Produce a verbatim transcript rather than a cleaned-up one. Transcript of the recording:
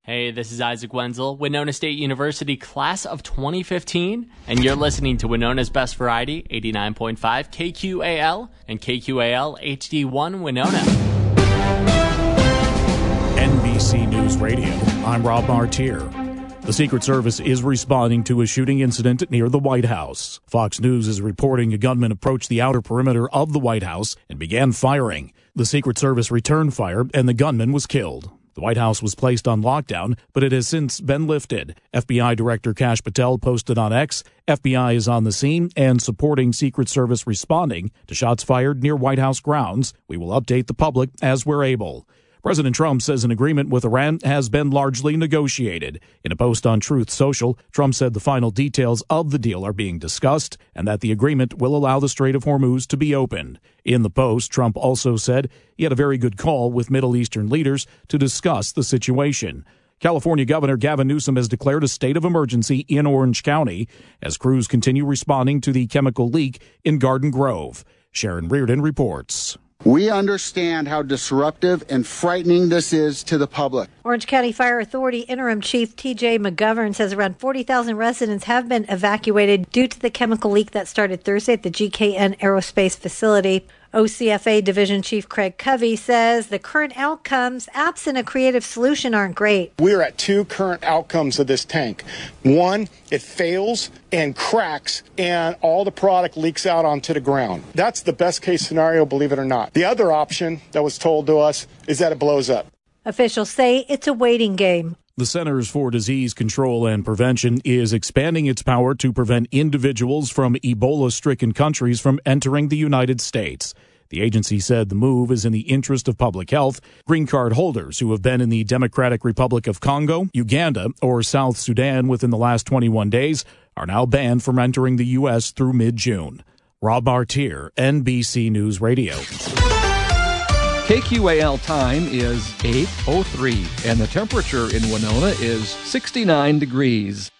Hey, this is Isaac Wenzel, Winona State University class of twenty fifteen, and you're listening to Winona's Best Variety, eighty-nine point five K Q A L and K Q A L H D one Winona. N B C News Radio, I'm Rob Martier. The Secret Service is responding to a shooting incident near the White House. Fox News is reporting a gunman approached the outer perimeter of the White House and began firing. The Secret Service returned fire, and the gunman was killed. The White House was placed on lockdown, but it has since been lifted. F B I Director Kash Patel posted on X, F B I is on the scene and supporting Secret Service responding to shots fired near White House grounds. We will update the public as we're able. President Trump says an agreement with Iran has been largely negotiated. In a post on Truth Social, Trump said the final details of the deal are being discussed and that the agreement will allow the Strait of Hormuz to be opened. In the post, Trump also said he had a very good call with Middle Eastern leaders to discuss the situation. California Governor Gavin Newsom has declared a state of emergency in Orange County as crews continue responding to the chemical leak in Garden Grove. Sharon Reardon reports. We understand how disruptive and frightening this is to the public. Orange County Fire Authority Interim Chief T J McGovern says around forty thousand residents have been evacuated due to the chemical leak that started Thursday at the G K N Aerospace facility. O C F A Division Chief Craig Covey says the current outcomes, absent a creative solution, aren't great. We're at two current outcomes of this tank. One, it fails and cracks and all the product leaks out onto the ground. That's the best case scenario, believe it or not. The other option that was told to us is that it blows up. Officials say it's a waiting game. The Centers for Disease Control and Prevention is expanding its power to prevent individuals from Ebola-stricken countries from entering the United States. The agency said the move is in the interest of public health. Green card holders who have been in the Democratic Republic of Congo, Uganda, or South Sudan within the last twenty-one days are now banned from entering the U S through mid-June. Rob Martier, N B C News Radio. K Q A L time is eight oh three, and the temperature in Winona is sixty-nine degrees.